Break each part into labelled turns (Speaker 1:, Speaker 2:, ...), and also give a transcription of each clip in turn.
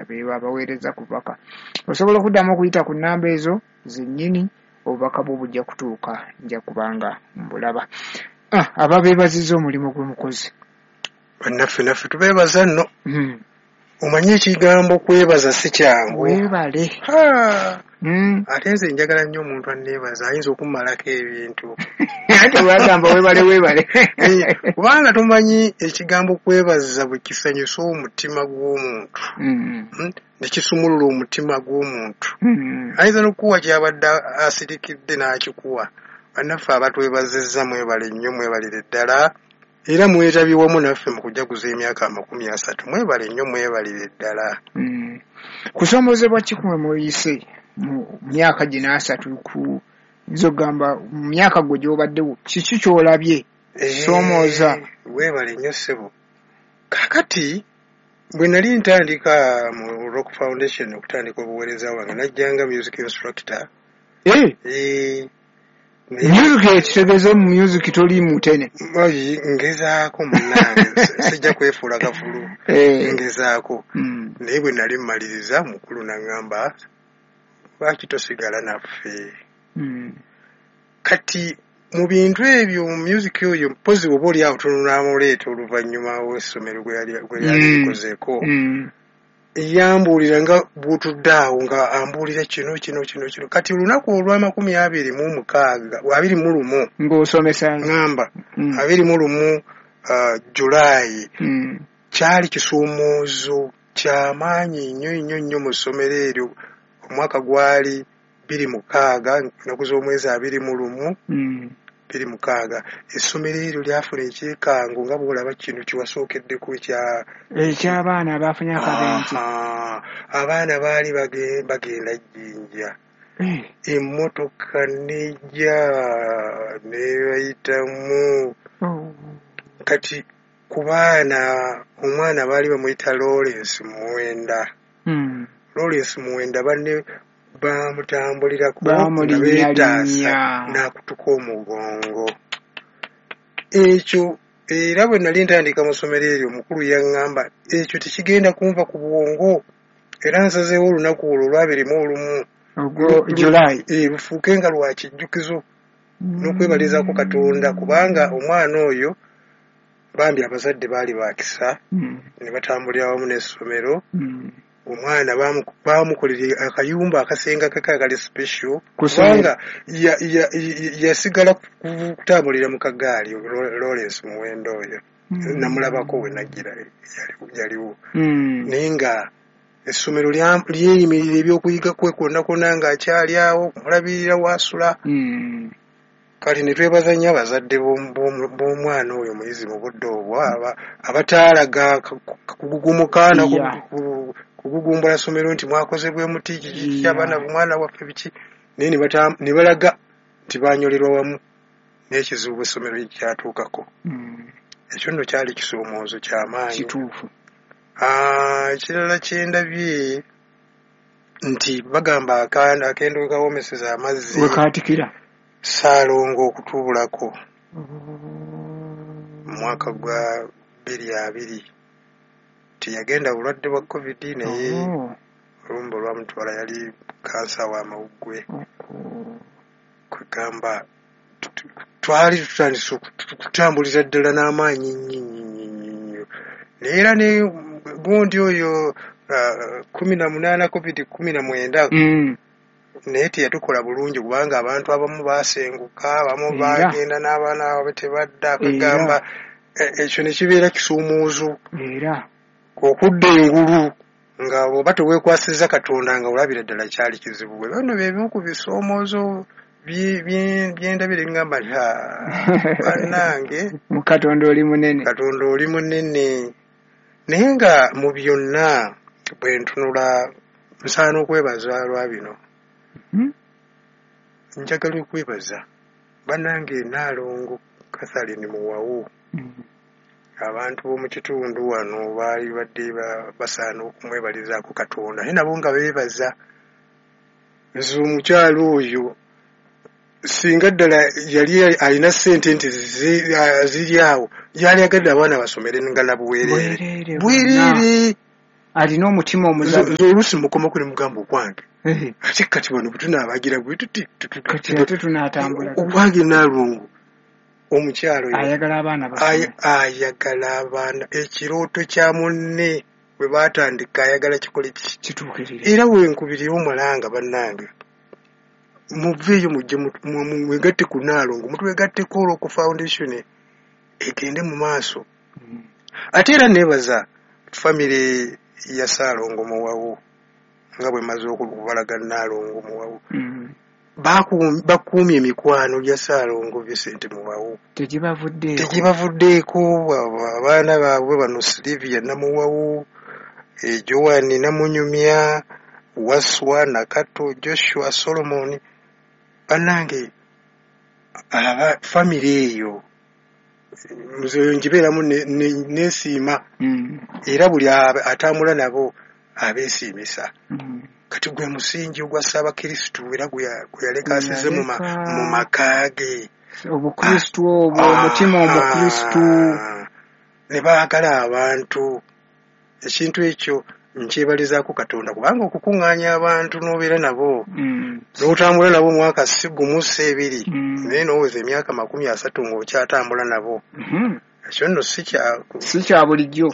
Speaker 1: beeba abaweereza ku bubaka. Osobola okuddamu okuyita ku nnamba ezo zennyini obubaka bwo bujja kutuuka nja kubanga mbulaba. Ababeebazizza omulimu gwe mukozi.
Speaker 2: Bannaffe tubeebaza nno. Omanyi ekigambo kwebaza si kyangu.
Speaker 1: Weebale.
Speaker 2: Ate nze njagala nnyo omuntu anneebaza ayinza okummalako ebintu.
Speaker 1: Ate bagamba weebale.
Speaker 2: Kubanga tumanyi ekigambo kwebaza bwe kisanyusa omutima gw'omuntu. Ne kisumulula omutima gw'omuntu. Ayinza n'okukuwa kyabadde asirikidde n'akikuwa. Bannaffe abatwebazizza mwebale nnyo, mwebalire ddala. Era mwetabye wamu naffe mu kujaguza emyaka 30. Mwebale nnyo, mwebalire ddala.
Speaker 1: Kusoomozebwa kikumwe muyise mu myaka gino 3 ku zogamba mu myaka gwe gy'obaddewo kiki ky'olabye soomooza?
Speaker 2: Weebale nnyo ssebo. Kakati bwe nali ntandika mu Rock Foundation okutandika obuweereza wange najjanga music instructor.
Speaker 1: Music ekitegeeza mu music toli mutene.
Speaker 2: Ngezaako munnange sijja kwefuula kafulu. Ngezaako. Naye bwe nali mmaliriza mukulu n'aŋŋamba lwaki tosigala naffe. Kati mu bintu ebyo mu music oyo mpozi oba oli awo tunaamuleeta oluvannyuma w'essomero gwe yali likozeeko. Yambuulira nga bw'otudde awo nga ambuulira kino. Kati olunaku olwa 26
Speaker 1: ng'osomesa
Speaker 2: ngamba 21 Julaayi kyali kisomoozo ky'amaanyi nnyo mu ssomero eryo. Omwaka gwali 26 ennaku z'omwezi 21 essomero eryo lyafuna ekyekango nga bw'olaba kino kiwasookeddeko
Speaker 1: eky'abaana abafunye akabenje.
Speaker 2: Abaana baali bagenda Jjinja. Emmotoka nejja nebayitamu. Kati ku baana omwana baali bamuyita Lawrence Muwenda banne bamutambulirako nga beetaasa n'akutuka omugongo. Ekyo era bwe nali ntandika mu ssomero eryo omukulu yaŋŋamba ekyo tekigenda kunva ku bwongo era nsazeewo olunaku olwo lwa 21
Speaker 1: Julaayi
Speaker 2: lufuuke nga lwa kijjukizo n'okwebalizaako Katonda kubanga omwana oyo bambi abazadde baali baakisa ne batambulira wamu n'essomero. Omwana baamukolera akayumba akasenga kakali special kubanga yasigala kutambulira mu kagaali Lawrence Muwenda oyo. Namulabako we najjira yaliwo. Naye nga essomero lyeyimirira ebyokuyiga kwe kwonna ng'akyali awo kumulabirira wasula. Kati ne twebaza nnyo abazadde b'omwana oyo muyizi mu budde obwo abataalaga kugugumuka kugugumbula ssomero nti mwakoze bwe muti kiki abaana mwana waffe biki. Naye ne balaga nti banyolerwa wamu n'ekizibu essomero kyatuukako. Ekyo nno kyali kisoomoozo ky'amaanyi.
Speaker 1: Kituufu.
Speaker 2: Ekirala kye ndabye nti bagamba akendo kawomeseza amazzi
Speaker 1: wekaatikira
Speaker 2: Ssaalongo okutuubulako mu mwaka gwa 2020 tiyagenda bulwadde bwa COVID naye olumba olwamutwala yali kansa w'amawuggwe. Kwegamba twali tutandise okutambulira ddala n'amaanyi nnyo naye era ne gundi oyo 18 COVID-19 naye teyatukola bulungi kubanga abantu abamu baasenguka abamu bagenda n'abaana abwe tebadda. Kwegamba ekyo ne kibeera kisoomoozo okudda engulu nga oba teweekwasizza Katonda nga olabira ddala kyali kizibu. Bino bye ku bisoomoozo byendabire ngamba bannange
Speaker 1: Katonda oli
Speaker 2: munene. Naye nga mu byonna bwe ntunula nsaana okwebaza lwa bino. Njagala okwebaza bannange Naalongo Catherine Muwawu. Abantu b'omu kitundu wano baali badde basaana okumwebalizaako Katonda naye nabo nga beebaza. Nze omukyalo oyo singa ddala yali alina ssente nti ziri awo yali agadde abaana basomere nga na bwereere.
Speaker 1: alina omutima omulabi
Speaker 2: oluusi mukoma kuli mugamba okwange ate kati bano bwetunaabagira bwe
Speaker 1: kati ate tunaatambula
Speaker 2: okwange Naalongo omukyalo
Speaker 1: ayagala
Speaker 2: abaana ekirooto kya munne bwe baatandika ayagala kikole
Speaker 1: kituukirire
Speaker 2: era wenkubirira omulanga bannange muveeyo mujje mwegatte ku Naalongo mutwegatteko Local Foundation egende mu maaso ate era neebaza famire ya Ssaalongo Muwawu nga bwe maze okubalaga Naalongo Muwawu bakuumye emikwano gya Ssaalongo Vincent Muwawu tegibavuddeeko abaana baabwe bano Silivia Namuwawu Joan Namunyumya Waswa Nakato Joshua Solomon bannange famire eyo nze njibeeramu nesiima era buli atambula nabo abeesiimisa kati gwe musingi ogwa Ssaabakristu era gwe yaleka asize mu maka ge
Speaker 1: obukristu obwo omutima omukristu
Speaker 2: ne baagala abantu ekintu ekyo nkyebalizaako Katonda kubanga okukuŋŋaanya abantu n'obeera nabo n'otambula nabo mwaka si gumu si ebiri naye n'oweza emyaka 30 ng'okyatambula nabo ekyo nno si kya bulijjo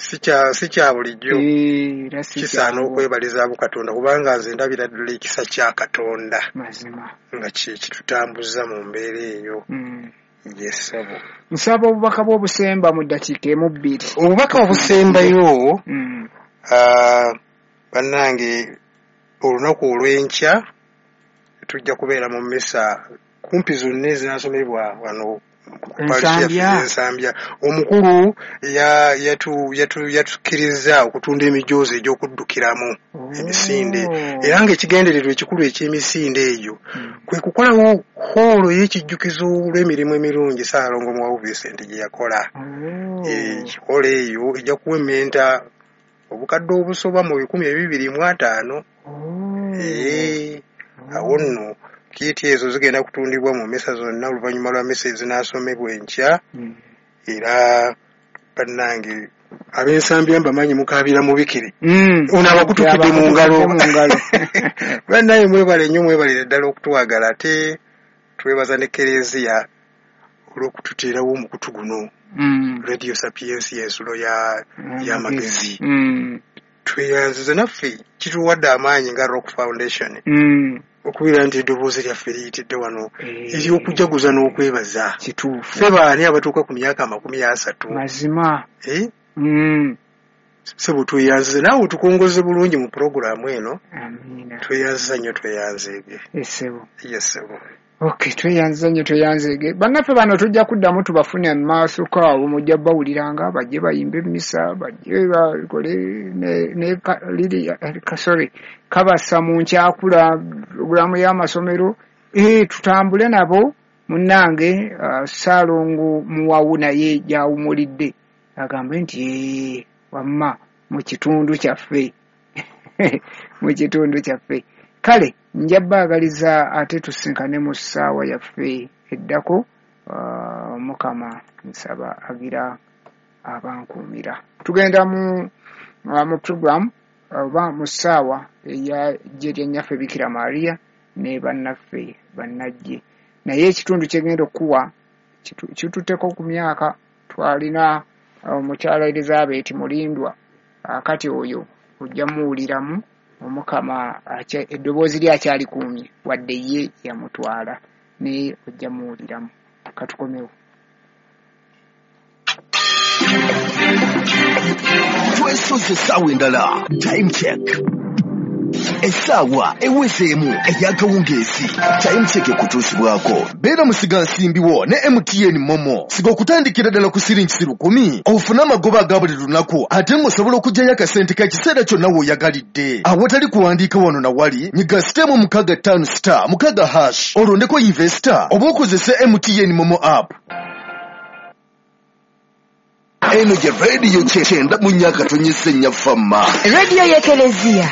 Speaker 2: kisaana okwebalizaako Katonda kubanga nze ndabira ddala ekisa kya Katonda nga kitutambuza mu mbeera eyo yesabo
Speaker 1: nsaba obubaka bw'obusemba mu ddakiika emu bbiri
Speaker 2: obubaka obusembayo bannange olunaku olw'enkya tujja kubeera mu mmesa kumpi zonna ezinaasomebwa wano ensambya omukulu yatukkiriza okutunda emijoozi egy'okuddukiramu emisinde era ng'ekigendererwa ekikulu eky'emisinde egyo kwe kukolawo hoolo y'ekijjukizo olw'emirimu emirungi Ssaalongo Muwawu Vincent gye yakola hoolo eyo ejja kuwemmenta obukadde obusoba mu 250 awo nno kiiti ezo zigenda kutundibwa mu mmesa zonna oluvannyuma lwa mmesa ezinaasomebwa enkya era bannange ab'ensambya mbamanyi mukaabira mubikire ono abakutukidde mu ngalo bannange mwebale nnyo mwebalire ddala okutwagala ate twebaza ne Kereziya olw'okututeerawo omukutu guno Radio Sapiensi y'ensulo y'amagezi tweyanzize naffe kituwadde amaanyi nga Rock Foundation okubeera nti eddoboozi lyaffe liyitidde wano ery'okujaguza n'okwebaza ffe baani abatuuka ku myaka 30
Speaker 1: mazima
Speaker 2: sebo tweyanzize naawe tukongoze bulungi mu puroguraamu eno tweyanziza nnyo tweyanzeege yesebo
Speaker 1: Okay, tweyanzeege bannaffe bano tujja kuddamu tubafune mu maaso kaabo mujja bawuliranga bajje bayimbe emmisa bajje bakole kabasa mu nkyakula puroguraamu y'amasomero tutambule nabo munnange Ssaalongo Muwawu naye gyawumulidde agambe nti wamma mu kitundu kyaffe kale nja baagaliza ate tusinkane mu ssaawa yaffe eddako Mukama nsaba agira abankuumira tugenda mu program oba mu ssaawa eya jjeri nnyaffe Bikira Maria ne bannaffe bannajje naye ekitundu kyegenda okuwa kitutteko ku myaka twalina omukyala Elizabeth Mulindwa akati oyo ojja muwuliramu Omukama eddoboozi lyakyalikuumye wadde ye yamutwala naye ojja muwuliramu katukomewo
Speaker 3: twesoze essaawa endala time check essaawa ewezeemu ey'akawungeezi time check ekutuusibwako beera musigansimbiwo ne MTN Momo siga okutandikira ddala ku siringi 10 ofune amagoba aga buli lunaku ate ng'osobola okuggyayo akasente ka kiseera kyonna w'oyagalidde awatali kuwandiika wano na wali nyiga sitemu 65*6 olondeko investor oba okozese MTN Momo app. Eno gye radio 9 mu nnyaka tonyese nnya famma radio y'Ekelezia